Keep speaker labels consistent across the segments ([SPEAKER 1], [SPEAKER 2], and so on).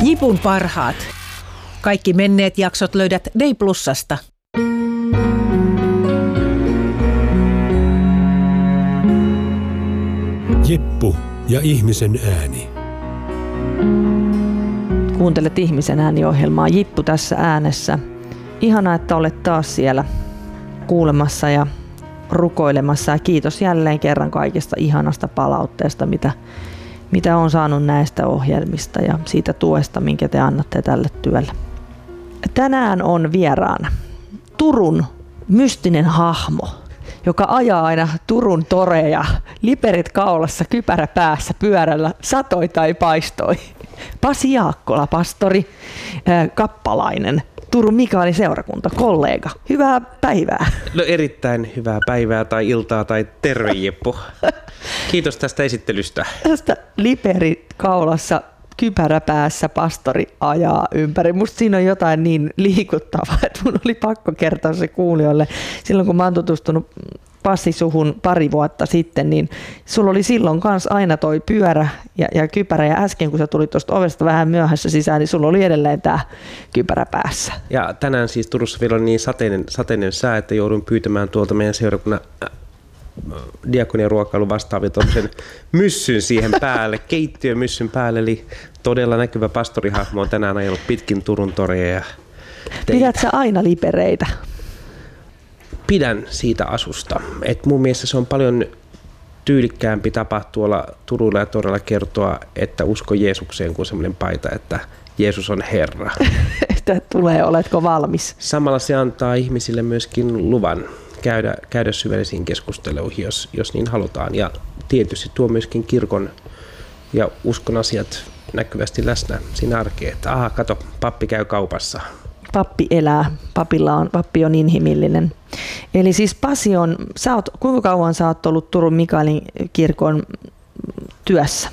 [SPEAKER 1] Jipun parhaat. Kaikki menneet jaksot löydät Day Plusasta.
[SPEAKER 2] Jeppu ja ihmisen ääni.
[SPEAKER 3] Kuuntelet Ihmisen ääni-ohjelmaa. Jippu tässä äänessä. Ihanaa, että olet taas siellä kuulemassa ja rukoilemassa. Ja kiitos jälleen kerran kaikesta ihanasta palautteesta, mitä olen saanut näistä ohjelmista ja siitä tuesta, minkä te annatte tälle työlle. Tänään on vieraana Turun mystinen hahmo, joka ajaa aina Turun toreja, liperit kaulassa, kypärä päässä, pyörällä, satoi tai paistoi. Pasi Jaakkola, pastori, kappalainen, Turun Mikaelin seurakunta, kollega. Hyvää päivää.
[SPEAKER 4] No erittäin hyvää päivää tai iltaa tai terve Jeppu. Kiitos tästä esittelystä.
[SPEAKER 3] Tästä liperit kaulassa, kypärä päässä, pastori ajaa ympäri. Musta siinä on jotain niin liikuttavaa, että mun oli pakko kertoa se kuulijoille. Silloin kun mä oon tutustunut Pasi suhun pari vuotta sitten, niin sulla oli silloin kanssa aina toi pyörä ja kypärä. Ja äsken kun sä tulit tuosta ovesta vähän myöhässä sisään, niin sulla oli edelleen tää kypärä päässä.
[SPEAKER 4] Ja tänään siis Turussa vielä on niin sateinen sää, että joudun pyytämään tuolta meidän seurakunnan diakonian ruokailun vastaavia tuollaisen myssyn siihen päälle, keittiömyssyn päälle. Eli todella näkyvä pastorihahmo on tänään ajanut pitkin Turun toreja.
[SPEAKER 3] Pidät sä aina lipereitä?
[SPEAKER 4] Pidän siitä asusta. Et mun mielestä se on paljon tyylikkäämpi tapa tuolla Turulla ja torilla kertoa, että usko Jeesukseen kuin semmoinen paita, että Jeesus on Herra.
[SPEAKER 3] Että tulee, oletko valmis?
[SPEAKER 4] Samalla se antaa ihmisille myöskin luvan käydä syvällisiin keskusteluihin, jos niin halutaan. Ja tietysti tuo myöskin kirkon ja uskon asiat näkyvästi läsnä siinä arkeen, että kato, pappi käy kaupassa.
[SPEAKER 3] Pappi elää, pappi on inhimillinen. Eli siis Pasi kuinka kauan sä oot ollut Turun Mikaelin kirkon työssä?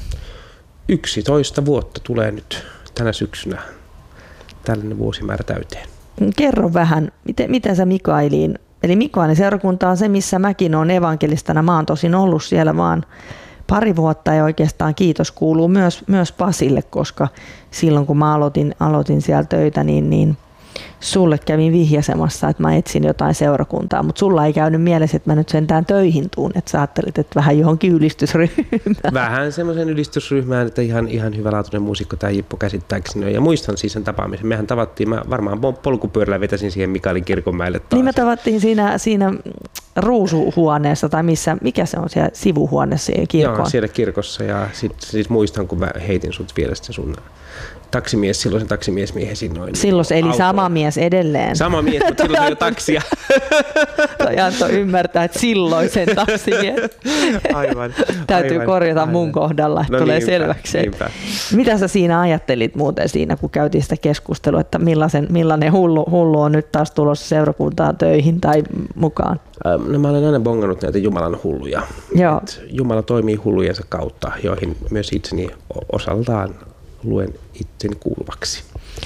[SPEAKER 4] 11 vuotta tulee nyt tänä syksynä tällainen vuosimäärä täyteen.
[SPEAKER 3] Kerro vähän, miten sä Mikaeliin, eli Mikaelin seurakunta on se, missä mäkin olen evankelistana. Mä oon tosin ollut siellä vaan pari vuotta ja oikeastaan kiitos kuuluu myös Pasille, koska silloin kun mä aloitin siellä töitä, niin sulle kävin vihjaisemassa, että mä etsin jotain seurakuntaa, mutta sulla ei käynyt mielessä, että mä nyt sentään töihin tuun, että sä ajattelit, että vähän johonkin ylistysryhmään.
[SPEAKER 4] Vähän semmoisen ylistysryhmään, että ihan hyvälaatuinen muusikko tämä Jippo käsittääkseni on. Ja muistan siis sen tapaamisen. Mehän tavattiin, mä varmaan polkupyörällä vetäsin siihen Mikaelin kirkonmäelle taas.
[SPEAKER 3] Niin me tavattiin siinä ruusuhuoneessa tai mikä se on siellä sivuhuoneessa kirkon?
[SPEAKER 4] Joo, siellä kirkossa ja siis muistan, kun mä heitin sut vielä sun silloisen taksimiesmiehen sinnoin.
[SPEAKER 3] Silloin eli autoon. Sama mies edelleen.
[SPEAKER 4] Sama mies, mutta silloin oli jo taksia.
[SPEAKER 3] Toi antoi ymmärtää, että silloisen taksimies. Aivan. Täytyy korjata mun kohdalla, että tulee selväksi. Niinpä. Mitä sä siinä ajattelit muuten siinä, kun käytiin sitä keskustelua, että millainen hullu on nyt taas tulossa seurakuntaan töihin tai mukaan?
[SPEAKER 4] No mä olen aina bongannut näitä Jumalan hulluja.
[SPEAKER 3] Joo.
[SPEAKER 4] Jumala toimii hullujensa kautta, joihin myös itseni osaltaan luen itseni kuuluvaksi.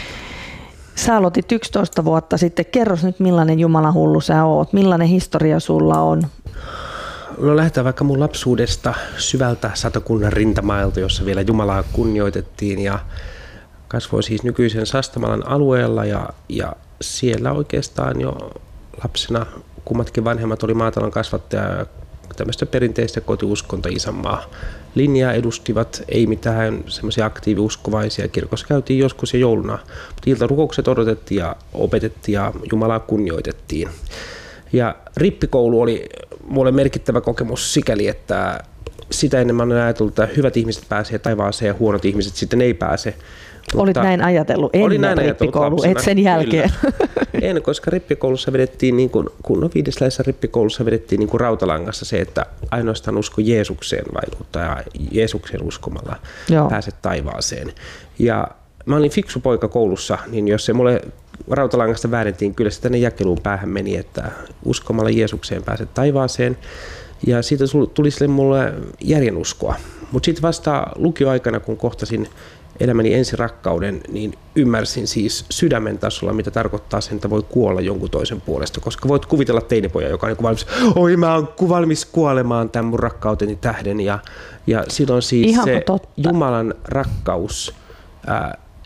[SPEAKER 3] Sä aloitit 11 vuotta sitten. Kerros nyt, millainen Jumalan hullu sä oot. Millainen historia sulla on?
[SPEAKER 4] No lähdetään vaikka mun lapsuudesta syvältä Satakunnan rintamailta, jossa vielä Jumalaa kunnioitettiin ja kasvoin siis nykyisen Sastamalan alueella ja siellä oikeastaan jo lapsena kummatkin vanhemmat oli maatalon kasvattaja tämmöistä perinteistä kotiuskonto isänmaa linjaa edustivat, ei mitään semmoisia aktiiviuskovaisia. Kirkossa käytiin joskus jo jouluna, mutta iltarukoukset odotettiin ja opetettiin ja Jumalaa kunnioitettiin. Ja rippikoulu oli mulle merkittävä kokemus sikäli, että sitä ennen mä olen ajatellut, että hyvät ihmiset pääsee taivaaseen ja huonot ihmiset sitten ei pääse.
[SPEAKER 3] Olit näin ajatellut ennen rippikoulu, et sen jälkeen?
[SPEAKER 4] En, koska rippikoulussa vedettiin, niin kuin viidesläisessä rippikoulussa vedettiin niin kuin rautalangassa se, että ainoastaan usko Jeesukseen vaikuttaa ja Jeesuksen uskomalla pääset taivaaseen. Ja mä olin fiksu poika koulussa, niin jos se mulle rautalangasta väännettiin, kyllä se tänne jakeluun päähän meni, että uskomalla Jeesukseen pääset taivaaseen. Ja siitä tuli sille mulle järjenuskoa. Mutta sitten vasta lukioaikana, kun kohtasin elämäni ensirakkauden, niin ymmärsin siis sydämen tasolla, mitä tarkoittaa sen, että voi kuolla jonkun toisen puolesta. Koska voit kuvitella teinipoja, joka on niin valmis, mä oon valmis kuolemaan tämän mun rakkauteni tähden. Ja silloin siis se Jumalan rakkaus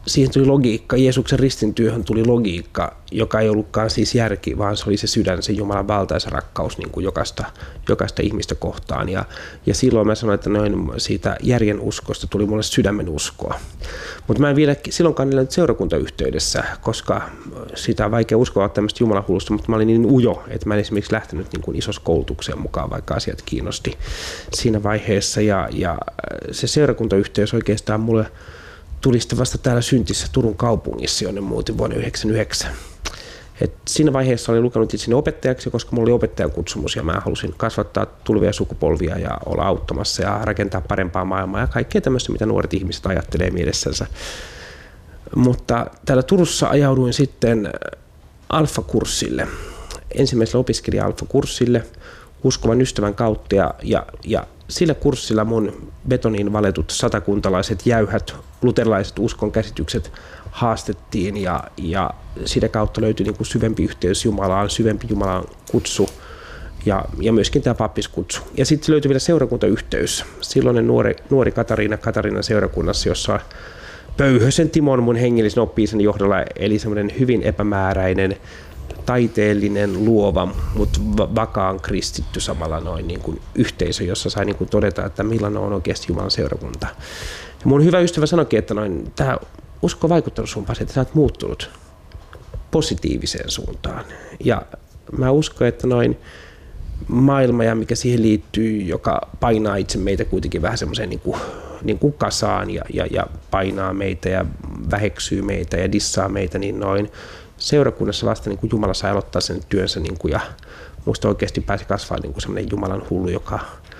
[SPEAKER 4] siihen tuli logiikka, Jeesuksen ristin työhön tuli logiikka, joka ei ollutkaan siis järki, vaan se oli se sydän, se Jumalan valtaisa rakkaus niin kuin jokaista ihmistä kohtaan. Ja silloin mä sanoin, että noin siitä järjen uskosta tuli mulle sydämen uskoa. Mutta mä en vielä silloinkaan elänyt seurakuntayhteydessä, koska sitä on vaikea uskoa tämmöistä jumalahullusta, mutta mä olin niin ujo, että mä en esimerkiksi lähtenyt niin kuin isossa koulutukseen mukaan, vaikka asiat kiinnosti siinä vaiheessa. Ja se seurakuntayhteys oikeastaan mulle tuli sitten vasta täällä syntissä Turun kaupungissa, jonne muutin vuonna 1999. Et siinä vaiheessa olin lukenut itseni opettajaksi, koska mulla oli opettajan kutsumus ja mä halusin kasvattaa tulevia sukupolvia ja olla auttamassa ja rakentaa parempaa maailmaa ja kaikkea tämmöistä, mitä nuoret ihmiset ajattelee mielessänsä. Mutta täällä Turussa ajauduin sitten alfakurssille, ensimmäisellä opiskelija-alfakurssille uskovan ystävän kautta ja sillä kurssilla mun betoniin valetut satakuntalaiset jäyhät luterilaiset uskon käsitykset haastettiin ja sitä kautta löytyi niin kuin syvempi yhteys Jumalaan, syvempi Jumalan kutsu ja myöskin tämä pappiskutsu. Ja sitten löytyi vielä seurakuntayhteys. Silloinen nuori Katariina seurakunnassa, jossa Pöyhösen Timon mun hengellisen oppi-isän johdolla eli semmoinen hyvin epämääräinen, taiteellinen, luova, mutta vakaan kristitty samalla noin niin kuin yhteisö, jossa sai niin kuin todeta, että millainen on oikeasti Jumalan seurakunta. Ja mun hyvä ystävä sanoikin, että tämä usko on vaikuttanut sun päässä, että sä oot muuttunut positiiviseen suuntaan. Ja mä uskon, että maailma ja mikä siihen liittyy, joka painaa itse meitä kuitenkin vähän semmoiseen niin kuin kasaan ja painaa meitä ja väheksyy meitä ja dissaa meitä, niin seurakunnassa vasta niin kuin Jumala sai aloittaa sen työnsä niin kuin, ja musta oikeasti pääsi kasvaa niin kuin semmoinen Jumalan hullu, joka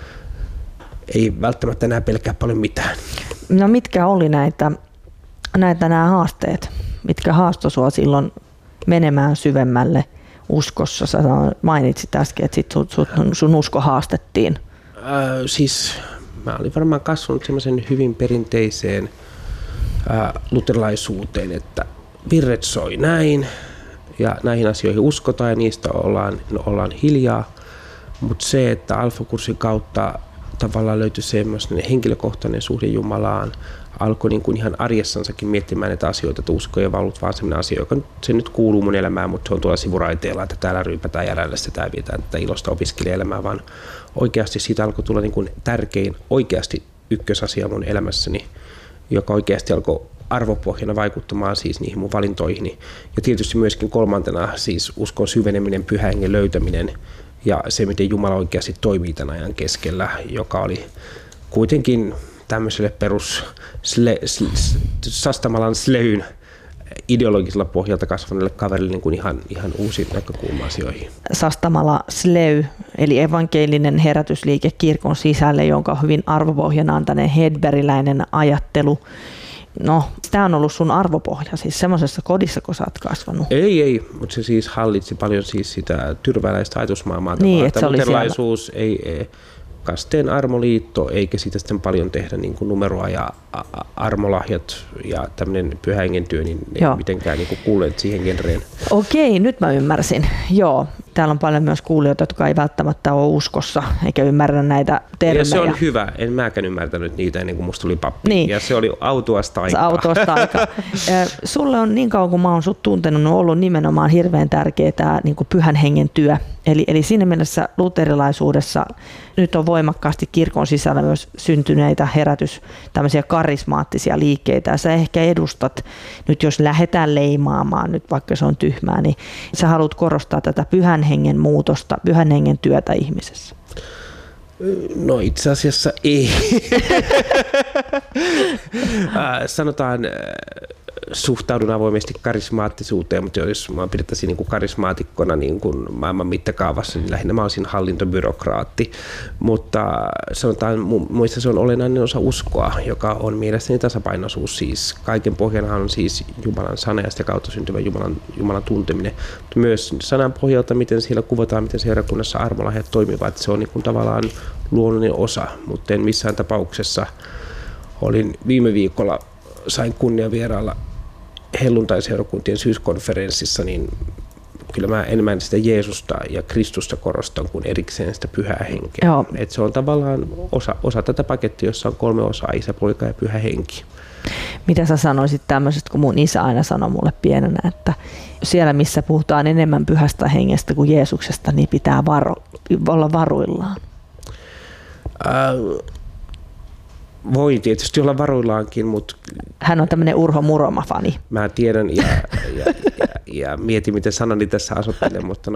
[SPEAKER 4] ei välttämättä enää pelkää paljon mitään.
[SPEAKER 3] No mitkä oli näitä nämä haasteet, mitkä haastoi sua silloin menemään syvemmälle uskossa? Sä mainitsit äsken, että sun usko haastettiin.
[SPEAKER 4] Siis mä olin varmaan kasvanut semmoisen hyvin perinteiseen luterilaisuuteen, että virret soi näin ja näihin asioihin uskotaan ja niistä ollaan hiljaa, mutta se, että alfakurssin kautta tavallaan löytyi semmoinen henkilökohtainen suhde Jumalaan, alkoi niin kuin ihan arjessansakin miettimään näitä asioita, että usko ei ollut vaan semmoinen asia, joka se nyt kuuluu mun elämään, mutta se on tuolla sivuraiteella, että täällä ryypätään ja rällästetään ja vietään tätä ilosta opiskelijaelämää, vaan oikeasti siitä alkoi tulla niin kuin tärkein, oikeasti ykkösasia mun elämässäni, joka oikeasti alkoi arvopohjana vaikuttamaan siis niihin mun valintoihini. Ja tietysti myöskin kolmantena siis uskon syveneminen, pyhän hengen löytäminen ja se, miten Jumala oikeasti toimii tämän ajan keskellä, joka oli kuitenkin tämmöiselle perus Sastamalan Sleyn ideologisella pohjalta kasvaneelle kaverille niin kuin ihan uusi näkökulma asioihin.
[SPEAKER 3] Sastamala Sley, eli evankelinen herätysliike kirkon sisälle, jonka on hyvin arvopohjana on tämmöinen hedberiläinen ajattelu. No, tämä on ollut sun arvopohja, siis semmoisessa kodissa, kun sä oot kasvanut.
[SPEAKER 4] Ei, mutta se siis hallitsi paljon siis sitä tyrväläistä ajatusmaailmaa.
[SPEAKER 3] Niin, että se oli
[SPEAKER 4] luterilaisuus, ei kasteen armoliitto, eikä siitä sitten paljon tehdä niin kuin numeroa ja armolahjat ja tämmöinen pyhän hengen työ, niin ei mitenkään niin kuin kuulleet siihen genreen.
[SPEAKER 3] Okei, nyt mä ymmärsin. Joo, täällä on paljon myös kuulijoita, jotka ei välttämättä ole uskossa eikä ymmärrä näitä termejä.
[SPEAKER 4] Ja se on hyvä, en mäkään ymmärtänyt niitä ennen kuin musta tuli pappi. Niin. Ja se oli autuasta aikaa. Sulle on niin kauan kuin mä oon sut tuntenut, on ollut nimenomaan hirveän tärkeää tämä niin kuin pyhän hengen työ.
[SPEAKER 3] Eli siinä mielessä luterilaisuudessa nyt on voimakkaasti kirkon sisällä myös syntyneitä tämmöisiä karismaattisia liikkeitä. Ja sä ehkä edustat, nyt jos lähdetään leimaamaan, nyt vaikka se on tyhmää, niin sä haluat korostaa tätä pyhän hengen muutosta, pyhän hengen työtä ihmisessä.
[SPEAKER 4] No itse asiassa ei. Sanotaan, suhtaudun avoimesti karismaattisuuteen, mutta jos mä pidettäisiin niin kuin karismaatikkona niin kuin maailman mittakaavassa, niin lähinnä mä olisin hallintobyrokraatti. Mutta sanotaan, muista se on olennainen osa uskoa, joka on mielestäni tasapainoisuus. Siis kaiken pohjana on siis Jumalan sana ja sitä kautta syntyvä Jumalan tunteminen. Mutta myös sanan pohjalta, miten siellä kuvataan, miten seurakunnassa armolahjat toimivat, se on niin kuin tavallaan luonnollinen osa, mutta en missään tapauksessa. Olin viime viikolla, sain kunnia vierailla helluntaiseurakuntien syyskonferenssissa, niin kyllä mä enemmän sitä Jeesusta ja Kristusta korostan kuin erikseen sitä pyhää henkeä. Et se on tavallaan osa tätä pakettia, jossa on 3 osaa, Isä, Poika ja Pyhä Henki.
[SPEAKER 3] Mitä sä sanoisit tämmöisestä, kun mun isä aina sanoi mulle pienenä, että siellä missä puhutaan enemmän pyhästä hengestä kuin Jeesuksesta, niin pitää olla varuillaan?
[SPEAKER 4] Voi tietysti olla varuillaankin, mutta...
[SPEAKER 3] Hän on tämmöinen Urho Muroma-fani.
[SPEAKER 4] Mä tiedän ja mietin, miten sanani tässä asoittelen, mutta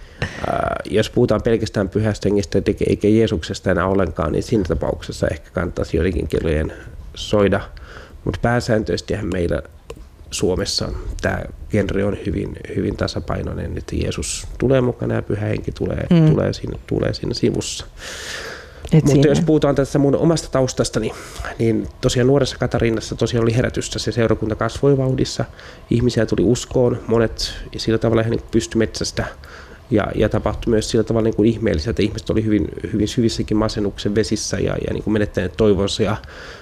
[SPEAKER 4] jos puhutaan pelkästään pyhästä hengestä eikä Jeesuksesta enää ollenkaan, niin siinä tapauksessa ehkä kannattaisi joidenkin kellojen soida. Mutta pääsääntöisestihän meillä Suomessa tämä genre on hyvin tasapainoinen, että Jeesus tulee mukana ja pyhä henki tulee siinä sivussa. Mutta jos puhutaan tässä mun omasta taustastani, niin tosiaan nuoressa Katariinassa tosiaan oli herätystä. Se seurakunta kasvoi vauhdissa, ihmisiä tuli uskoon, monet sillä tavalla ihan niin pystyi metsästä. Ja tapahtui myös sillä tavalla niin kuin ihmeellistä, että ihmiset oli hyvin syvissäkin masennuksen vesissä ja niin kuin menettäneet toivonsa. Ja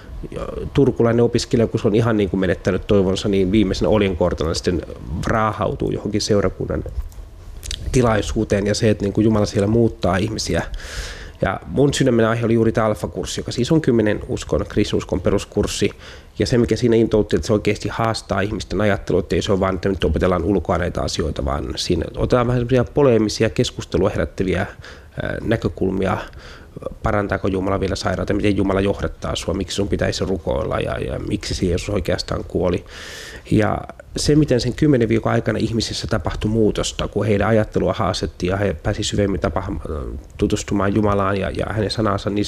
[SPEAKER 4] turkulainen opiskelija, kun se on ihan niin kuin menettänyt toivonsa, niin viimeisenä oljenkortana sitten raahautuu johonkin seurakunnan tilaisuuteen. Ja se, että niin kuin Jumala siellä muuttaa ihmisiä. Ja mun sydämen aihe oli juuri tämä Alfa-kurssi, joka siis on 10 kristinuskon peruskurssi. Ja se, mikä siinä intoutti, että se oikeasti haastaa ihmisten ajattelua, että ei se ole vaan, että nyt opetellaan ulkoa näitä asioita, vaan siinä otetaan vähän semmoisia poleemisia keskustelua herättäviä näkökulmia. Parantaako Jumala vielä sairautta, miten Jumala johdattaa sinua, miksi sun pitäisi rukoilla ja miksi Jeesus oikeastaan kuoli. Ja se, miten sen 10 viikon aikana ihmisissä tapahtui muutosta, kun heidän ajattelua haastettiin ja he pääsivät syvemmin tutustumaan Jumalaan ja hänen sanansa, niin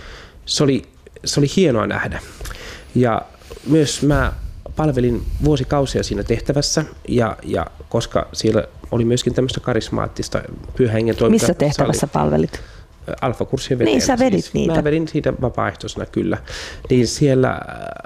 [SPEAKER 4] se oli hienoa nähdä. Ja myös mä palvelin vuosikausia siinä tehtävässä, ja koska siellä oli myöskin tämmöistä karismaattista pyhän hengen toimintaa.
[SPEAKER 3] Missä tehtävässä palvelit?
[SPEAKER 4] Alfa-kurssien vetäjänä.
[SPEAKER 3] Niin, sä vedit niitä.
[SPEAKER 4] Mä vedin siitä vapaaehtoisena, kyllä. Niin siellä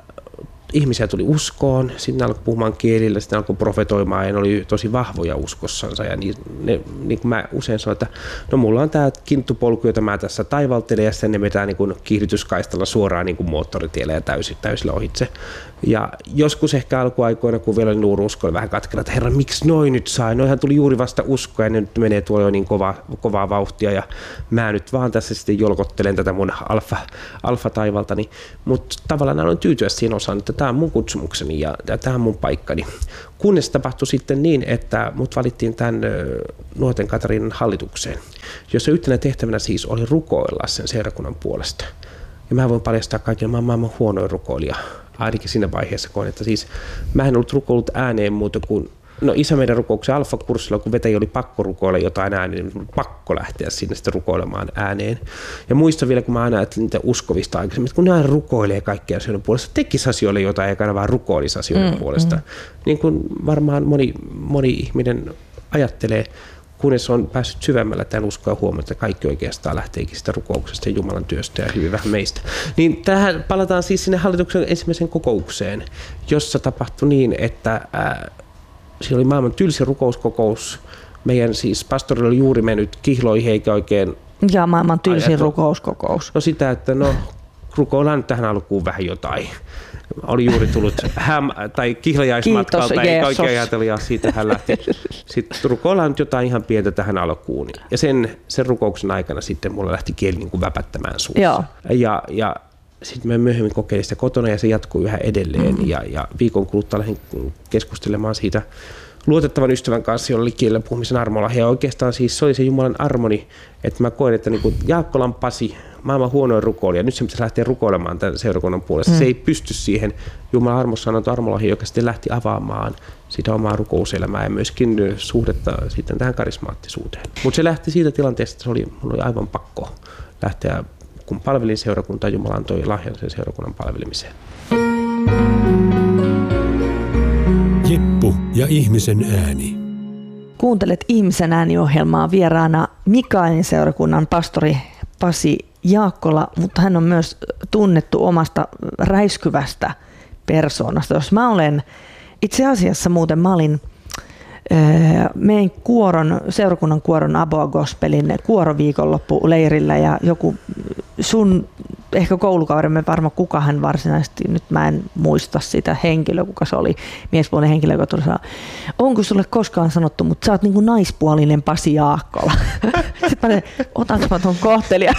[SPEAKER 4] ihmisiä tuli uskoon, sitten ne alkoi puhumaan kielillä, sitten ne alkoi profetoimaan ja ne oli tosi vahvoja uskossansa. Ja niin kuin mä usein sanon, että no mulla on tää kinttupolku, jota mä tässä taivaltelen ja sitten ne vetää niin kuin kiihdytyskaistalla suoraan niin kuin moottoritielle ja täysillä ohitse. Ja joskus ehkä alkuaikoina, kun vielä nuoruusko oli vähän katkella, että herra, miksi noin nyt sai? Noihan tuli juuri vasta uskoa ja ne nyt menee tuolla jo niin kovaa vauhtia ja mä nyt vaan tässä sitten jolkottelen tätä mun alfa-taivaltani. Mutta tavallaan aloin tyytyä siihen osaan, että tämä on mun kutsumukseni ja tämä on mun paikkani. Kunnes tapahtui sitten niin, että mut valittiin tämän Nuorten Katariinan hallitukseen, jossa yhtenä tehtävänä siis oli rukoilla sen seurakunnan puolesta. Ja mä voin paljastaa kaikille, mä oon maailman huonoin rukoilija. Ainakin siinä vaiheessa koen, että siis mä en ollut rukoillut ääneen muuta kuin isä meidän rukouksen Alfa-kurssilla, kun vetäjä oli pakko rukoilla jotain ääneen, niin oli pakko lähteä sinne sitten rukoilemaan ääneen. Ja muistan vielä, kun mä aina ajattelin niitä uskovista aikaisemmin, että kun ne aina rukoilee kaikkia asioiden puolesta, tekisi asioille jotain eikä aina vaan rukoilisi asioiden puolesta. Niin kuin varmaan moni ihminen ajattelee, kunnes on päässyt syvemmällä tämän uskoa huomioon, että kaikki oikeastaan lähteekin sitä rukouksesta ja Jumalan työstä ja hyvin vähän meistä. Niin tähän palataan siis sinne hallituksen ensimmäiseen kokoukseen, jossa tapahtui niin, että siellä oli maailman tylsin rukouskokous. Meidän siis pastori oli juuri mennyt kihloihin eikä oikein...
[SPEAKER 3] Ja maailman tylsin rukouskokous.
[SPEAKER 4] No sitä, että rukoillaan nyt tähän alkuun vähän jotain. Oli juuri tullut tai kihlajaismatkalta, ei oikein ajatellut, ja siitä hän lähti. Sitten rukoillaan nyt jotain ihan pientä tähän alkuun. Ja sen rukouksen aikana sitten mulla lähti kieli niin kuin väpättämään suussa. Ja sitten mä myöhemmin kokeilin sitä kotona ja se jatkuu yhä edelleen. Ja viikon kuluttua lähdin keskustelemaan siitä luotettavan ystävän kanssa, jolla oli kielellä puhumisen armolla. Ja oikeastaan siis se oli se Jumalan armoni, että mä koen, että niin kuin Jaakkolan Pasi, maailman huonoin rukoilija, nyt se pitäisi lähteä rukoilemaan tämän seurakunnan puolesta. Se ei pysty siihen Jumalan armossa annettu armolahi, joka sitten lähti avaamaan sitä omaa rukouselämää ja myöskin suhdetta sitten tähän karismaattisuuteen. Mutta se lähti siitä tilanteesta, että mulla oli aivan pakko lähteä, kun palvelin seurakuntaa, Jumala antoi lahjan sen seurakunnan palvelemiseen.
[SPEAKER 2] Jippu ja ihmisen ääni.
[SPEAKER 3] Kuuntelet Ihmisen ääni-ohjelmaa, vieraana Mikaelin seurakunnan pastori Pasi Jaakkola, mutta hän on myös tunnettu omasta räiskyvästä persoonasta. Jos mä olen, itse asiassa muuten mä olin meidän seurakunnan kuoron Aboa Gospelin kuoroviikonloppuleirillä ja joku sun ehkä koulukaudemme varmaan kuka hän varsinaisesti, nyt mä en muista sitä henkilöä, kuka se oli, miespuolinen henkilö, joka tuli sanoa, onko sulle koskaan sanottu, mutta sä oot niin kuin naispuolinen Pasi Jaakkola. Sitten mä otanko mä tuon kohtelijan.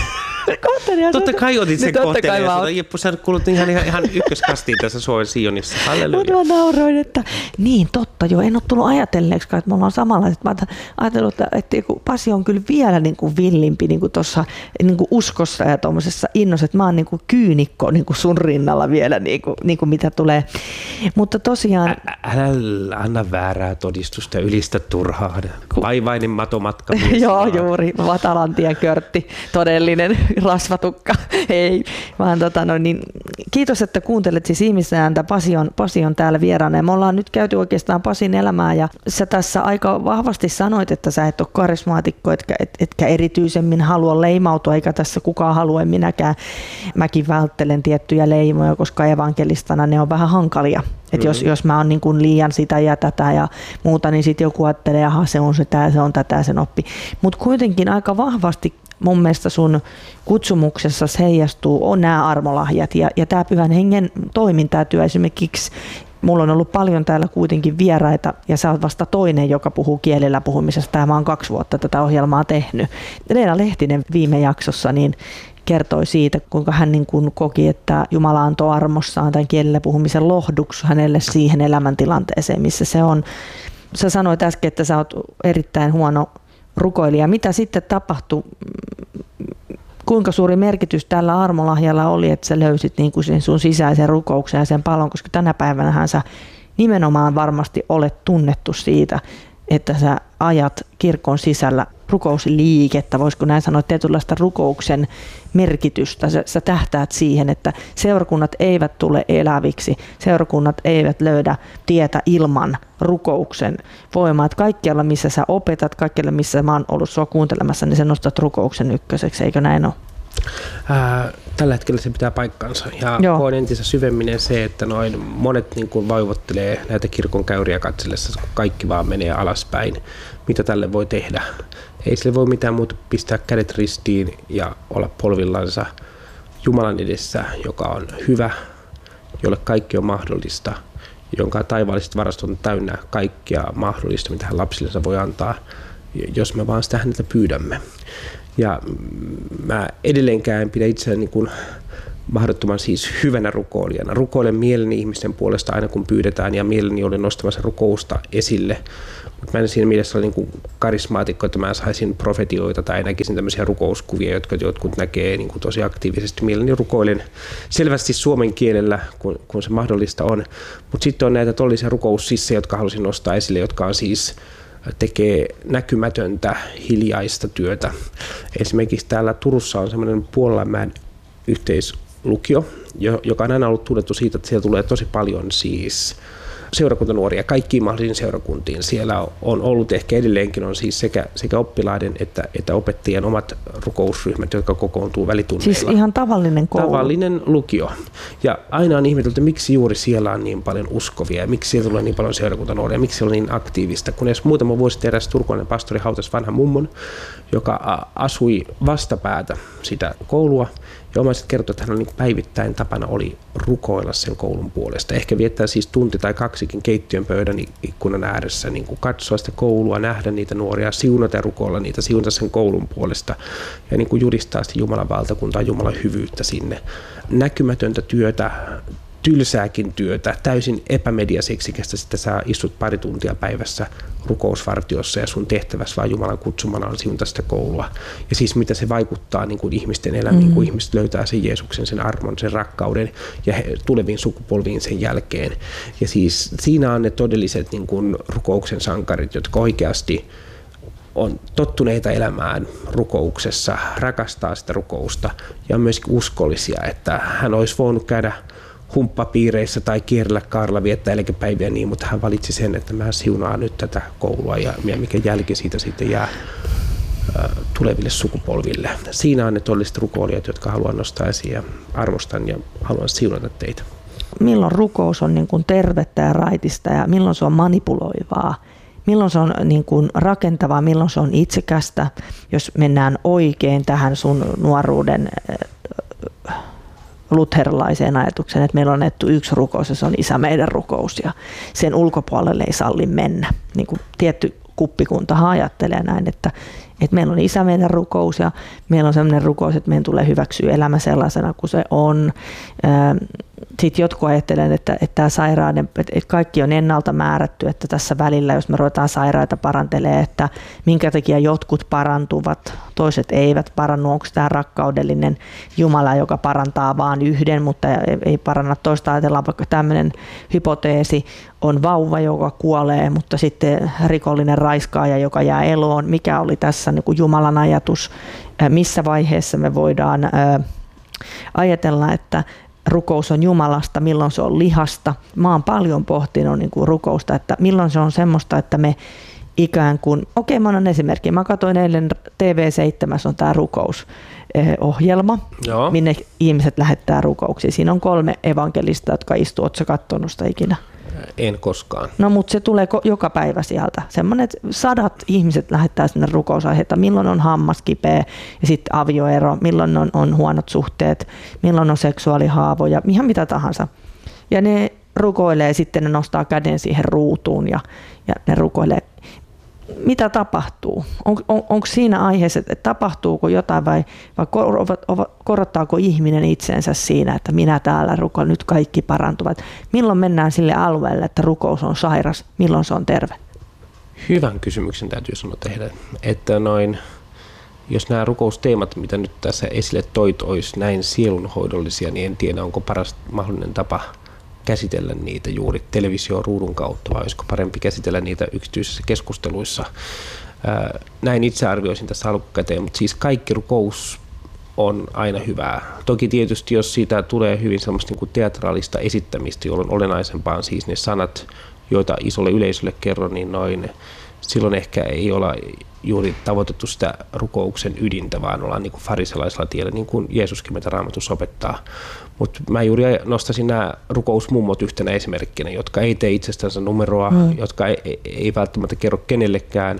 [SPEAKER 4] Totta kai otit sen kohteliaisuutta. Jeppu, sä kuulut ihan ykköskastiin tässä Suomen Sionissa. Halleluja.
[SPEAKER 3] Mä nauroin, että niin totta jo, en ole tullut ajatelleeksi, että me ollaan samanlaiset. Mä ajattelin, että Pasi on kyllä vielä niin kuin villimpi niin kuin tuossa niin kuin uskossa ja tuommoisessa innossa, että mä oon niin kuin kyynikko niin kuin sun rinnalla vielä, niin kuin mitä tulee. Mutta tosiaan...
[SPEAKER 4] Älä anna väärää todistusta ja ylistä turhaa. Vaivainen matomatka.
[SPEAKER 3] Joo, juuri. Matalantien körtti, todellinen rasvatukka. Ei, vaan niin, kiitos, että kuuntelet siis ihmisen ääntä. Pasi on täällä vieraana. Ja me ollaan nyt käyty oikeastaan Pasin elämää ja sä tässä aika vahvasti sanoit, että sä et ole karismaatikko, etkä erityisemmin halua leimautua, eikä tässä kukaan halua, en minäkään. Mäkin välttelen tiettyjä leimoja, koska evankelistana ne on vähän hankalia. Että jos mä oon niin kuin liian sitä ja tätä ja muuta, niin sitten joku ajattelee, että se on sitä ja se on tätä ja sen oppi. Mutta kuitenkin aika vahvasti mun mielestä sun kutsumuksessa heijastuu on nämä armolahjat ja tämä Pyhän Hengen toiminta ja työ esimerkiksi. Mulla on ollut paljon täällä kuitenkin vieraita ja sä oot vasta toinen, joka puhuu kielellä puhumisesta ja mä oon 2 vuotta tätä ohjelmaa tehnyt. Leena Lehtinen viime jaksossa niin kertoi siitä, kuinka hän niin kuin koki, että Jumala antoi armossaan tämän kielellä puhumisen lohduksi hänelle siihen elämäntilanteeseen, missä se on. Sä sanoit äsken, että sä oot erittäin huono rukoilija. Mitä sitten tapahtui? Kuinka suuri merkitys tällä armolahjalla oli, että sä löysit niin kuin sen sun sisäisen rukouksen ja sen palon, koska tänä päivänähän sä nimenomaan varmasti olet tunnettu siitä, että sä ajat kirkon sisällä rukousliikettä, voisiko näin sanoa, tietynlaista rukouksen merkitystä. Sä tähtäät siihen, että seurakunnat eivät tule eläviksi, seurakunnat eivät löydä tietä ilman rukouksen voimaa. Että kaikkialla, missä sä opetat, kaikkialla, missä mä oon ollut sua kuuntelemassa, niin sä nostat rukouksen ykköseksi, eikö näin ole?
[SPEAKER 4] Tällä hetkellä se pitää paikkansa ja koen entistä syvemmin se, että monet niin kuin vaivottelee näitä kirkon käyriä katsellessa, kun kaikki vaan menee alaspäin. Mitä tälle voi tehdä? Ei sille voi mitään muuta pistää kädet ristiin ja olla polvillansa Jumalan edessä, joka on hyvä, jolle kaikki on mahdollista, jonka taivaalliset varastot on täynnä kaikkea mahdollista, mitä hän lapsillensa voi antaa, jos me vaan sitä häneltä pyydämme. Ja mä edelleenkään en pidä itseäni niin kuin mahdottoman siis hyvänä rukoilijana. Rukoilen mieleni ihmisten puolesta aina kun pyydetään ja mieleni olen nostamassa rukousta esille. Mutta mä en siinä mielessä ole niin kuin karismaatikko, että mä saisin profetioita tai näkisin tämmöisiä rukouskuvia, jotka jotkut näkee niin kuin tosi aktiivisesti. Mieleni rukoilen selvästi suomen kielellä, kun se mahdollista on. Mutta sitten on näitä tollisia rukoussissejä, jotka halusin nostaa esille, jotka on siis tekee näkymätöntä, hiljaista työtä. Esimerkiksi täällä Turussa on semmoinen Puolanmäen yhteislukio, joka on aina ollut tunnettu siitä, että siellä tulee tosi paljon siis seurakuntanuoria kaikkiin mahdollisiin seurakuntiin. Siellä on ollut, ehkä edelleenkin on siis sekä oppilaiden että opettajien omat rukousryhmät, jotka kokoontuu välitunneilla.
[SPEAKER 3] Siis ihan tavallinen koulu.
[SPEAKER 4] Tavallinen lukio. Ja aina on ihmetelty, miksi juuri siellä on niin paljon uskovia ja miksi siellä tulee niin paljon seurakuntanuoria, miksi siellä on niin aktiivista. Kun edes muutama vuosi sitten eräs turkulainen pastori hautasi vanhan mummon, joka asui vastapäätä sitä koulua. Ja omaiset kertoi, että hän niin päivittäin tapana oli rukoilla sen koulun puolesta. Ehkä viettää siis tunti tai 2 keittiön pöydän ikkunan ääressä, niin kuin katsoa sitä koulua, nähdä niitä nuoria, siunata ja rukoilla niitä, siunata sen koulun puolesta ja niin kuin julistaa sitä Jumalan valtakuntaa, Jumalan hyvyyttä sinne. Näkymätöntä työtä, tylsääkin työtä, täysin epämediaseksikästä, sitten sä istut pari tuntia päivässä rukousvartiossa ja sun tehtävässä vaan Jumalan kutsumana on siunata sitä koulua. Ja siis mitä se vaikuttaa niin kuin ihmisten elämiin, kun ihmiset löytää sen Jeesuksen, sen armon, sen rakkauden ja tuleviin sukupolviin sen jälkeen. Ja siis siinä on ne todelliset niin kuin rukouksen sankarit, jotka oikeasti on tottuneita elämään rukouksessa, rakastaa sitä rukousta ja on myöskin uskollisia, että hän olisi voinut käydä humppapiireissä tai kierrellä kaarella viettää eläkepäiviä niin, mutta hän valitsi sen, että mä siunaan nyt tätä koulua ja mikä jälki siitä sitten jää tuleville sukupolville. Siinä on ne todelliset rukoilijat, jotka haluan nostaa esiin ja arvostan ja haluan siunata teitä.
[SPEAKER 3] Milloin rukous on niin kuin tervettä ja raitista ja milloin se on manipuloivaa? Milloin se on niin kuin rakentavaa, milloin se on itsekästä, jos mennään oikein tähän sun nuoruuden luterilaiseen ajatukseen, että meillä on annettu yksi rukous ja se on Isä meidän rukous ja sen ulkopuolelle ei salli mennä. Niin kuin tietty kuppikuntahan ajattelee näin, että meillä on Isä meidän rukous ja meillä on sellainen rukous, että meidän tulee hyväksyä elämä sellaisena kuin se on. Sitten jotkut ajattelevat, että tämä sairauden, että kaikki on ennalta määrätty, että tässä välillä, jos me ruvetaan sairaita parantelemaan, että minkä takia jotkut parantuvat, toiset eivät parannu, onko tämä rakkaudellinen Jumala, joka parantaa vain yhden, mutta ei paranna toista. Ajatellaan vaikka tämmöinen hypoteesi, on vauva, joka kuolee, mutta sitten rikollinen raiskaaja, joka jää eloon. Mikä oli tässä niin kuin Jumalan ajatus? Missä vaiheessa me voidaan ajatella, että rukous on Jumalasta, milloin se on lihasta. Mä oon paljon pohtinut niin kuin rukousta, että milloin se on semmoista, että me ikään kuin, mä annan esimerkki. Mä katsoin eilen TV7 on tämä rukousohjelma, minne ihmiset lähettää rukouksia. Siinä on 3 evankelista, jotka istuu. Ootko sä katsonut sitä ikinä?
[SPEAKER 4] En koskaan.
[SPEAKER 3] No mutta se tulee joka päivä sieltä. Semmoinen, että 100 ihmiset lähettää sinne rukousaiheita, milloin on hammas kipeä ja sitten avioero, milloin on huonot suhteet, milloin on seksuaalihaavoja, ihan mitä tahansa. Ja ne rukoilee, sitten ne nostaa käden siihen ruutuun ja ne rukoilee. Mitä tapahtuu? Onko siinä aiheessa, että tapahtuuko jotain vai korottaako ihminen itsensä siinä, että minä täällä rukoilen, nyt kaikki parantuvat? Milloin mennään sille alueelle, että rukous on sairas, milloin se on terve?
[SPEAKER 4] Hyvän kysymyksen täytyy sanoa tehdä, että jos nämä rukousteemat, mitä nyt tässä esille toit, olisi näin sielunhoidollisia, niin en tiedä, onko paras mahdollinen tapa käsitellä niitä juuri televisioruudun kautta, vai olisiko parempi käsitellä niitä yksityisissä keskusteluissa. Näin itse arvioisin tässä alkukäteen, mutta siis kaikki rukous on aina hyvää. Toki tietysti, jos siitä tulee hyvin semmoista niin kuin teatraalista esittämistä, jolloin olennaisempaa on siis ne sanat, joita isolle yleisölle kerron, niin silloin ehkä ei olla juuri tavoitettu sitä rukouksen ydintä, vaan ollaan niin kuin fariselaisella tiellä, niin kuin Jeesuskin meitä Raamatussa opettaa. Mutta mä juuri nostaisin nämä rukousmummot yhtenä esimerkkinä, jotka ei tee itsestänsä numeroa, jotka ei välttämättä kerro kenellekään.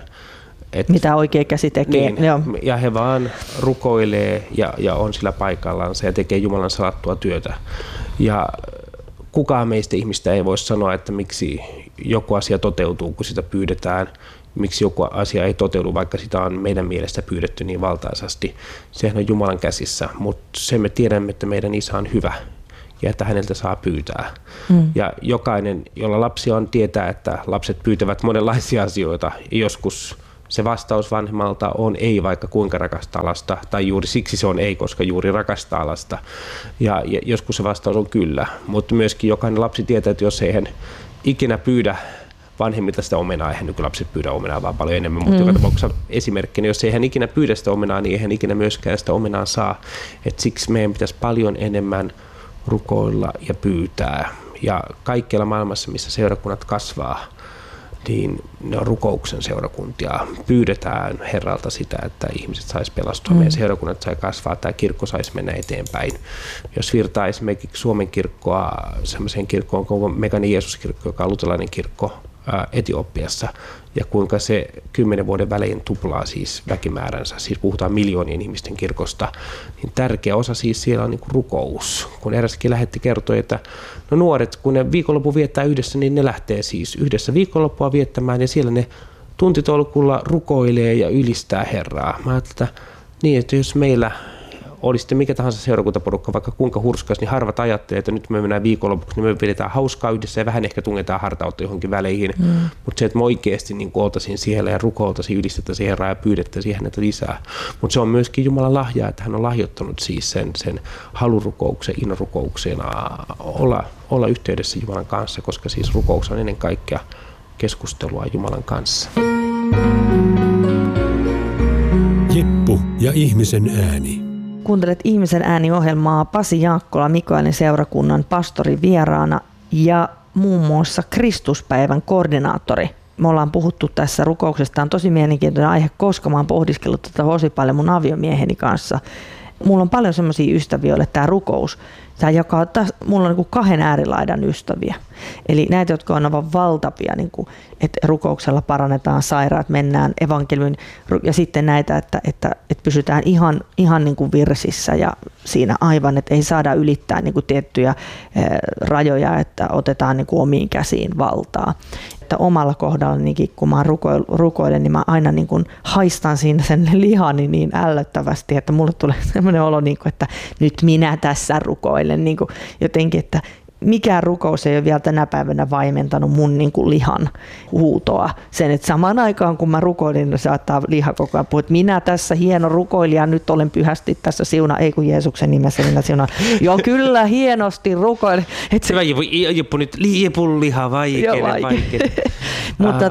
[SPEAKER 3] Mitä oikea käsi tekee.
[SPEAKER 4] Niin, ja he vaan rukoilee ja on sillä paikallaan ja tekee Jumalan salattua työtä. Ja kukaan meistä ihmistä ei voi sanoa, että miksi joku asia toteutuu, kun sitä pyydetään. Miksi joku asia ei toteudu, vaikka sitä on meidän mielestä pyydetty niin valtaisasti. Sehän on Jumalan käsissä, mutta sen me tiedämme, että meidän Isä on hyvä ja että häneltä saa pyytää. Ja jokainen, jolla lapsia on, tietää, että lapset pyytävät monenlaisia asioita. Joskus se vastaus vanhemmalta on ei, vaikka kuinka rakastaa lasta, tai juuri siksi se on ei, koska juuri rakastaa lasta. Ja joskus se vastaus on kyllä, mutta myöskin jokainen lapsi tietää, että jos ei hän ikinä pyydä vanhemmilta sitä omenaa, eihän nykylapset pyydä omenaa vaan paljon enemmän, mutta joka tapauksessa esimerkkinä, jos ei hän ikinä pyydä sitä omenaa, niin ei hän ikinä myöskään sitä omenaa saa. Et siksi meidän pitäisi paljon enemmän rukoilla ja pyytää. Ja kaikkialla maailmassa, missä seurakunnat kasvaa, niin ne on rukouksen seurakuntia. Pyydetään Herralta sitä, että ihmiset saisi pelastua, meidän seurakunnat sai kasvaa, tämä kirkko saisi mennä eteenpäin. Jos virtaa esimerkiksi Suomen kirkkoa sellaiseen kirkkoon kuin Meganin Jeesuskirkko, joka on luterilainen kirkko Etiopiassa, ja kuinka se 10 vuoden välein tuplaa siis väkimääränsä, siis puhutaan miljoonien ihmisten kirkosta, niin tärkeä osa siis siellä on niin kuin rukous. Kun eräskin lähetti kertoi, että no nuoret, kun ne viikonloppu viettää yhdessä, niin ne lähtee siis yhdessä viikonloppua viettämään, ja siellä ne tuntitolkulla rukoilee ja ylistää Herraa. Mä ajattelin, että niin, että jos meillä oli sitten mikä tahansa seurakuntaporukka, vaikka kuinka hurskas, niin harvat ajattelee, että nyt me mennään viikonlopuksi, niin me pidetään hauskaa yhdessä ja vähän ehkä tungetaan hartautta johonkin väleihin. Mutta se, että me oikeasti niin oltaisiin siellä ja rukoiltaisiin, ylistettäisiin Herraa ja pyydettäisiin häneltä lisää. Mutta se on myöskin Jumalan lahja, että hän on lahjoittanut siis sen halurukouksen, innorukouksen olla yhteydessä Jumalan kanssa, koska siis rukous on ennen kaikkea keskustelua Jumalan kanssa.
[SPEAKER 2] Jippu ja ihmisen ääni.
[SPEAKER 3] Kuuntelet Ihmisen ääni-ohjelmaa. Pasi Jaakkola, Mikaelin seurakunnan pastori vieraana ja muun muassa Kristuspäivän koordinaattori. Me ollaan puhuttu tässä rukouksesta. On tosi mielenkiintoinen aihe, koska mä oon pohdiskellut tätä tosi paljon mun aviomieheni kanssa. Mulla on paljon semmoisia ystäviä, joille tämä rukous, mulla on niin 2 äärilaidan ystäviä. Eli näitä, jotka on aivan valtavia, niin kuin, että rukouksella parannetaan sairaat, mennään evankeliumin, ja sitten näitä, että pysytään ihan niin kuin virsissä ja siinä aivan, että ei saada ylittää niin kuin tiettyjä rajoja, että otetaan niin kuin omiin käsiin valtaa. Että omalla kohdallanikin, kun mä rukoilen, niin mä aina niin kuin haistan siinä sen lihani niin ällöttävästi, että mulle tulee sellainen olo, niin kuin, että nyt minä tässä rukoilen. Niin kuin jotenkin, että mikään rukous ei ole vielä tänä päivänä vaimentanut mun niin kuin lihan huutoa. Sen, että samaan aikaan kun mä rukoilin, niin saattaa liha koko ajan puhua, että minä tässä hieno rukoilija, nyt olen pyhästi tässä siuna, ei kun Jeesuksen nimessä minä siunaan. Joo, kyllä hienosti rukoilin.
[SPEAKER 4] Se Jippu nyt liha vaikea.
[SPEAKER 3] Mutta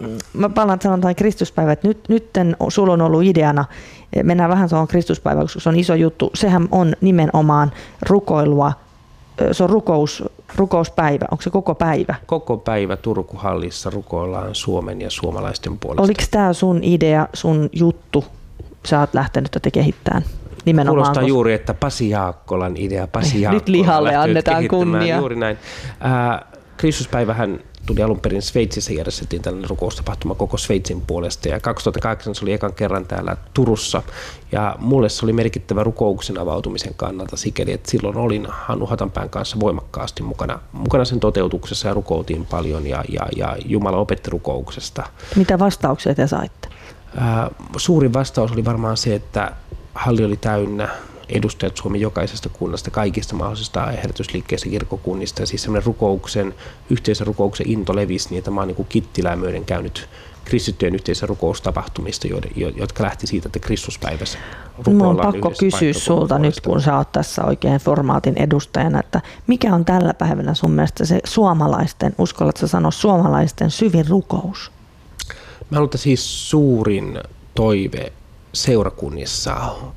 [SPEAKER 3] mä palaan sanotaan Kristuspäivä, että nyt sulla on ollut ideana, mennään vähän tuohon Kristuspäivään, koska se on iso juttu. Sehän on nimenomaan rukoilua. Se on rukouspäivä. Onko se koko päivä?
[SPEAKER 4] Koko päivä Turku-hallissa rukoillaan Suomen ja suomalaisten puolesta.
[SPEAKER 3] Oliko tämä sun idea, sun juttu? Sä oot lähtenyt tätä kehittämään nimenomaan.
[SPEAKER 4] Kuulostaa juuri, että Pasi Jaakkolan idea. Pasi Jaakkola
[SPEAKER 3] nyt lihalle annetaan kunnia.
[SPEAKER 4] Juuri näin. Kristuspäivähän tuli alun perin Sveitsissä, järjestettiin tällainen rukoustapahtuma koko Sveitsin puolesta ja 2008 se oli ekan kerran täällä Turussa ja mulle se oli merkittävä rukouksen avautumisen kannalta sikäli, että silloin olin Hannu Hatanpään kanssa voimakkaasti mukana sen toteutuksessa ja rukoiltiin paljon ja Jumala opetti rukouksesta.
[SPEAKER 3] Mitä vastauksia te saitte?
[SPEAKER 4] Suurin vastaus oli varmaan se, että halli oli täynnä edustajat Suomen jokaisesta kunnasta, kaikista mahdollisista herätysliikkeistä, kirkkokunnista. Ja siis semmoinen yhteisen rukouksen into levisi, niin että mä oon niin Kittilää myöden käynyt kristittyjen yhteisen rukoustapahtumista, jotka lähti siitä, että Kristuspäivässä rukoillaan.
[SPEAKER 3] Mun on pakko kysyä sulta nyt, kun sä oot tässä oikein formaatin edustajana, että mikä on tällä päivänä sun mielestä se suomalaisten, uskallatko sanoa suomalaisten syvin rukous?
[SPEAKER 4] Mä haluan, että siis suurin toive seurakunnissa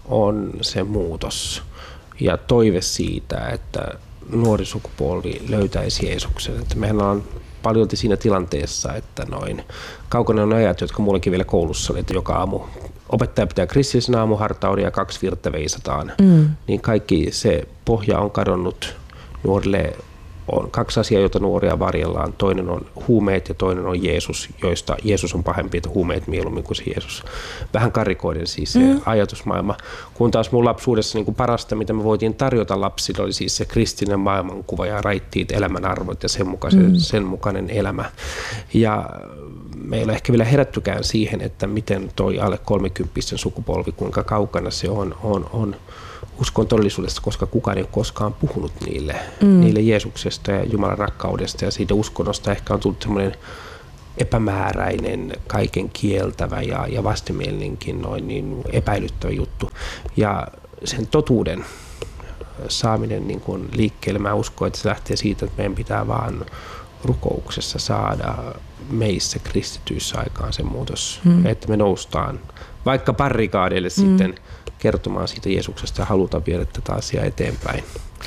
[SPEAKER 4] on se muutos ja toive siitä, että nuori sukupolvi löytäisi Jeesuksen. Että mehän on paljolti siinä tilanteessa, että noin kaukana on ajat, jotka mullakin vielä koulussa oli, että joka aamu opettaja pitää kristillisen aamuhartauden ja 2 virttä veisataan. Niin kaikki se pohja on kadonnut nuorille. On 2 asiaa, joita nuoria varjellaan. Toinen on huumeet ja toinen on Jeesus, joista Jeesus on pahempi, että huumeet mieluummin kuin se Jeesus. Vähän karikoiden siis se ajatusmaailma. Kun taas mun lapsuudessa niin kuin parasta, mitä me voitiin tarjota lapsille, oli siis se kristillinen maailmankuva ja raittiit elämänarvot ja sen mukainen elämä. Ja meillä ei ehkä vielä herättykään siihen, että miten toi alle 30 sukupolvi, kuinka kaukana se on uskon todellisuudesta, koska kukaan ei ole koskaan puhunut niille Jeesuksesta ja Jumalan rakkaudesta ja siitä uskonnosta. Ehkä on tullut semmoinen epämääräinen, kaiken kieltävä ja vastenmielinenkin noin niin epäilyttävä juttu. Ja sen totuuden saaminen niin kuin liikkeelle, mä uskon, että se lähtee siitä, että meidän pitää vaan rukouksessa saada meissä kristityissä aikaan se muutos, että me noustaan vaikka barrikaadeille sitten kertomaan siitä Jeesuksesta ja halutaan viedä tätä asiaa eteenpäin.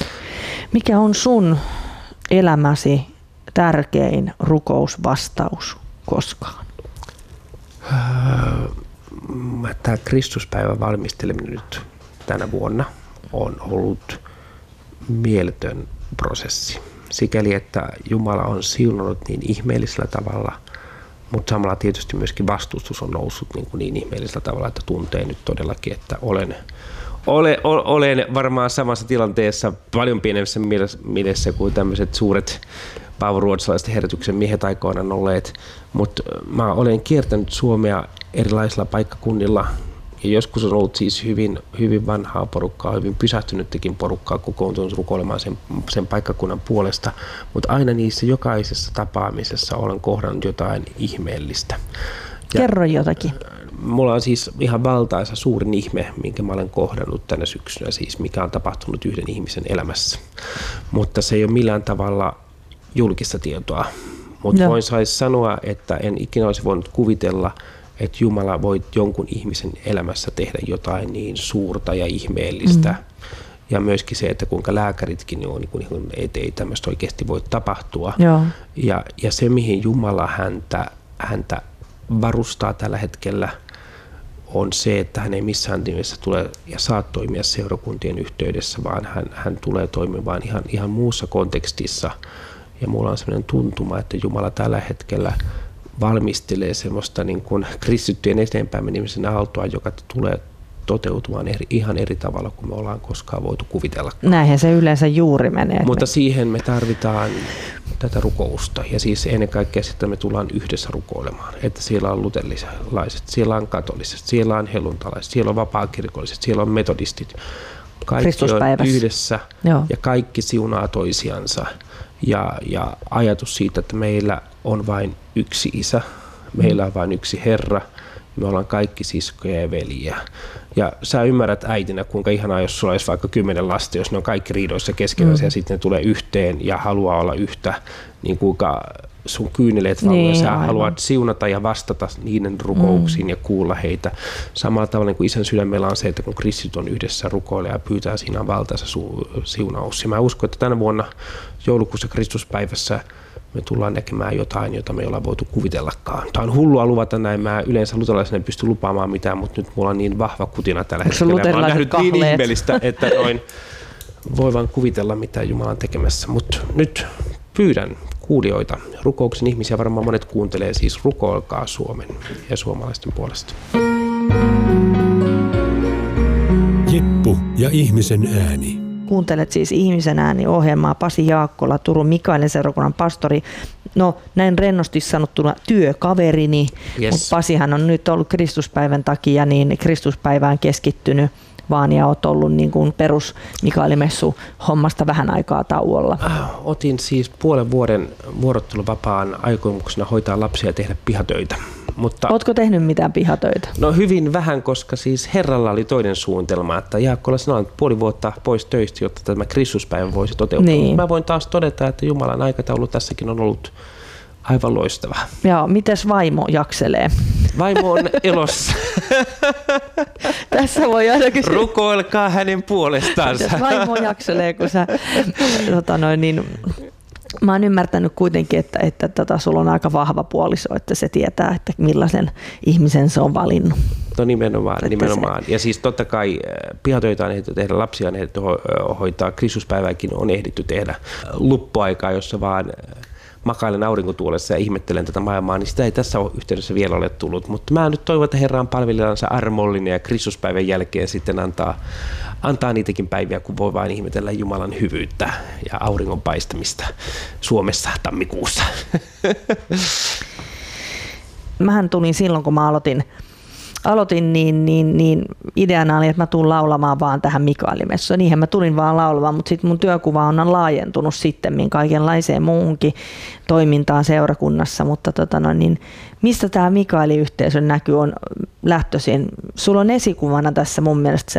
[SPEAKER 4] Mikä
[SPEAKER 3] on sun elämäsi tärkein rukousvastaus koskaan?
[SPEAKER 4] Tämä Kristuspäivän valmisteleminen nyt tänä vuonna on ollut mieletön prosessi. Sikäli, että Jumala on siunannut niin ihmeellisellä tavalla, mutta samalla tietysti myöskin vastustus on noussut niin ihmeellisellä tavalla, että tuntee nyt todellakin, että olen varmaan samassa tilanteessa paljon pienemmässä mielessä kuin tämmöiset suuret paavo-ruotsalaiset herätyksen miehet aikoinaan olleet. Mutta mä olen kiertänyt Suomea erilaisilla paikkakunnilla ja joskus on ollut siis hyvin vanhaa porukkaa, hyvin pysähtynytkin porukkaa kokoontunut rukoilemaan sen paikkakunnan puolesta, mutta aina niissä jokaisessa tapaamisessa olen kohdannut jotain ihmeellistä.
[SPEAKER 3] Kerro jotakin.
[SPEAKER 4] Mulla on siis ihan valtaisa suurin ihme, minkä mä olen kohdannut tänä syksynä, siis mikä on tapahtunut yhden ihmisen elämässä. Mutta se ei ole millään tavalla julkista tietoa, mutta voin sanoa, että en ikinä olisi voinut kuvitella, että Jumala voi jonkun ihmisen elämässä tehdä jotain niin suurta ja ihmeellistä. Ja myöskin se, että kuinka lääkäritkin on, niin ei tämmöistä oikeasti voi tapahtua. Ja se, mihin Jumala häntä varustaa tällä hetkellä, on se, että hän ei missään nimessä tule ja saa toimia seurakuntien yhteydessä, vaan hän tulee toimimaan ihan muussa kontekstissa. Ja mulla on sellainen tuntuma, että Jumala tällä hetkellä valmistelee semmoista niin kuin kristittyjen eteenpäin menemisen aaltoa, joka tulee toteutumaan ihan eri tavalla kuin me ollaan koskaan voitu kuvitella.
[SPEAKER 3] Näinhän se yleensä juuri menee.
[SPEAKER 4] Mutta siihen me tarvitaan tätä rukousta. Ja siis ennen kaikkea sitten me tullaan yhdessä rukoilemaan. Että siellä on luterilaiset, siellä on katoliset, siellä on helluntalaiset, siellä on vapaakirkolliset, siellä on metodistit. Kaikki on yhdessä. Joo. Ja kaikki siunaa toisiansa. Ja ajatus siitä, että meillä on vain yksi isä, meillä on vain yksi Herra, me ollaan kaikki siskoja ja veljiä. Ja sä ymmärrät äitinä, kuinka ihanaa, jos sulla olisi vaikka 10 lasta, jos ne on kaikki riidoissa keskenään ja sitten ne tulee yhteen ja haluaa olla yhtä, niin kuinka sun kyyneleet valuu ja sä haluat siunata ja vastata niiden rukouksiin ja kuulla heitä. Samalla tavalla niin kuin Isän sydämellä on se, että kun kristit on yhdessä rukoilee ja pyytää, siinä on valtaisa siunaus. Ja mä uskon, että tänä vuonna joulukuussa Kristuspäivässä me tullaan näkemään jotain, jota me ei olla voitu kuvitellakaan. Tämä on hullua luvata näin. Mä yleensä luterilaisena en pysty lupaamaan mitään, mutta nyt mulla on niin vahva kutina tällä hetkellä. Mä oon nähnyt niin ihmeellistä, että voi vaan kuvitella, mitä Jumala on tekemässä. Mutta nyt pyydän kuulijoita, rukouksen ihmisiä, varmaan monet kuuntelee, siis rukoilkaa Suomen ja suomalaisten puolesta.
[SPEAKER 2] Jippu ja ihmisen ääni.
[SPEAKER 3] Kuuntelet siis Ihmisen ääni -ohjelmaa. Pasi Jaakkola, Turun Mikaelin seurakunnan pastori. No näin rennosti sanottuna työkaverini, mutta Pasihan on nyt ollut Kristuspäivän takia niin Kristuspäivään keskittynyt vaan ja olet ollut niin kuin perus Mikaelimessu hommasta vähän aikaa tauolla.
[SPEAKER 4] Otin siis puolen vuoden vuorotteluvapaan aikomuksena hoitaa lapsia ja tehdä pihatöitä. Mutta
[SPEAKER 3] ootko tehnyt mitään pihatöitä?
[SPEAKER 4] No hyvin vähän, koska siis Herralla oli toinen suunnitelma, että Jaakkola, sinä olet puoli vuotta pois töistä, jotta tämä Kristuspäivä voisi toteutua. Niin. Mä voin taas todeta, että Jumalan aikataulu tässäkin on ollut aivan loistava.
[SPEAKER 3] Joo, mites vaimo jakselee?
[SPEAKER 4] Vaimo on elossa.
[SPEAKER 3] Tässä voi aina kysyä.
[SPEAKER 4] Rukoilkaa hänen puolestaansa.
[SPEAKER 3] Mites vaimo jakselee, kun sä mä oon ymmärtänyt kuitenkin, että sulla on aika vahva puoliso, että se tietää, että millaisen ihmisen se on valinnut.
[SPEAKER 4] No nimenomaan. Ja siis totta kai pihatöitä on ehditty tehdä, lapsia on ehditty hoitaa, Kristuspäivääkin on ehditty tehdä luppuaikaa, jossa vaan makailen aurinkotuolessa ja ihmettelen tätä maailmaa, niin sitä ei tässä yhteydessä vielä ole tullut. Mutta mä nyt toivon, että Herra on palvelijansa armollinen ja Kristuspäivän jälkeen sitten antaa niitäkin päiviä, kun voi vain ihmetellä Jumalan hyvyyttä ja auringon paistamista Suomessa tammikuussa.
[SPEAKER 3] Mähän tulin silloin, kun mä aloitin niin ideana oli, että mä tuun laulamaan vaan tähän Mikaelimessuun. Niinhän mä tulin vaan laulamaan, mutta sitten mun työkuva on laajentunut sitten kaikenlaiseen muuhunkin toimintaan seurakunnassa. Mutta mistä tämä Mikaeliyhteisön näky on lähtöisin? Sulla on esikuvana tässä mun mielestä